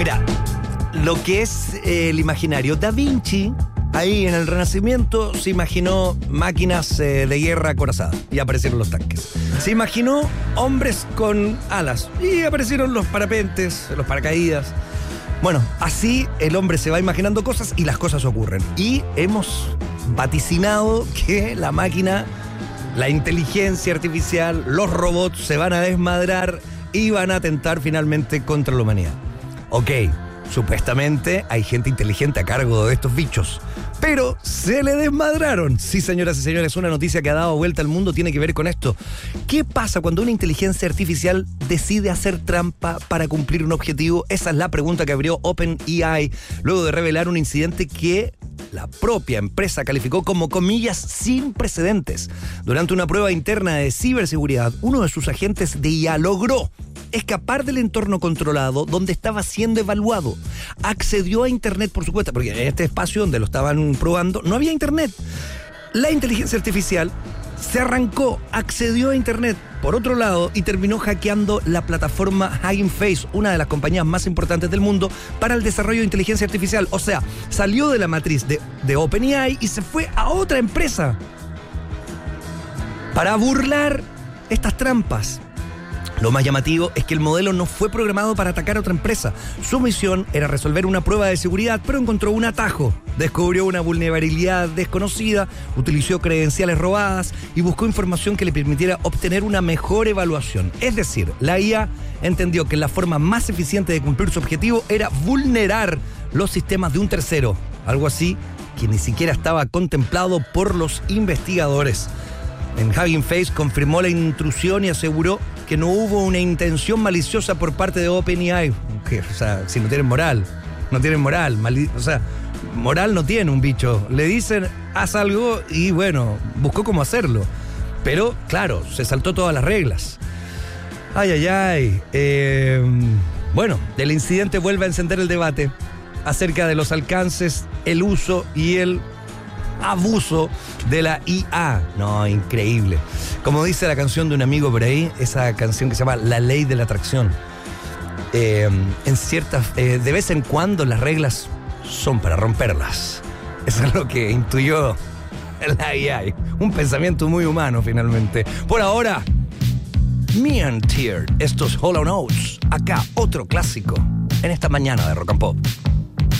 Mira, lo que es el imaginario, Da Vinci, ahí en el Renacimiento, se imaginó máquinas de guerra acorazadas y aparecieron los tanques. Se imaginó hombres con alas y aparecieron los parapentes, los paracaídas. Bueno, así el hombre se va imaginando cosas y las cosas ocurren. Y hemos vaticinado que la máquina, la inteligencia artificial, los robots se van a desmadrar y van a atentar finalmente contra la humanidad. Ok, supuestamente hay gente inteligente a cargo de estos bichos, pero se le desmadraron. Sí, señoras y señores, una noticia que ha dado vuelta al mundo tiene que ver con esto. ¿Qué pasa cuando una inteligencia artificial decide hacer trampa para cumplir un objetivo? Esa es la pregunta que abrió OpenAI luego de revelar un incidente que la propia empresa calificó como, comillas, sin precedentes. Durante una prueba interna de ciberseguridad, uno de sus agentes de IA logró escapar del entorno controlado donde estaba siendo evaluado. Accedió a internet por su cuenta, porque en este espacio donde lo estaban probando no había internet. La inteligencia artificial se arrancó, accedió a internet por otro lado y terminó hackeando la plataforma Hugging Face, una de las compañías más importantes del mundo para el desarrollo de inteligencia artificial. O sea, salió de la matriz de OpenAI y se fue a otra empresa para burlar estas trampas. Lo más llamativo es que el modelo no fue programado para atacar a otra empresa. Su misión era resolver una prueba de seguridad, pero encontró un atajo. Descubrió una vulnerabilidad desconocida, utilizó credenciales robadas y buscó información que le permitiera obtener una mejor evaluación. Es decir, la IA entendió que la forma más eficiente de cumplir su objetivo era vulnerar los sistemas de un tercero. Algo así que ni siquiera estaba contemplado por los investigadores. En Hugging Face confirmó la intrusión y aseguró que no hubo una intención maliciosa por parte de OpenAI. O sea, si no tienen moral, moral no tiene un bicho. Le dicen, haz algo y bueno, buscó cómo hacerlo. Pero, claro, se saltó todas las reglas. Bueno, el incidente vuelve a encender el debate acerca de los alcances, el uso y el abuso de la IA. No, increíble. Como dice la canción de un amigo por ahí, esa canción que se llama La Ley de la Atracción. De vez en cuando las reglas son para romperlas. Eso es lo que intuyó la IA. Un pensamiento muy humano finalmente. Por ahora, Me and Tear, estos Hollow Notes. Acá otro clásico en esta mañana de Rock and Pop.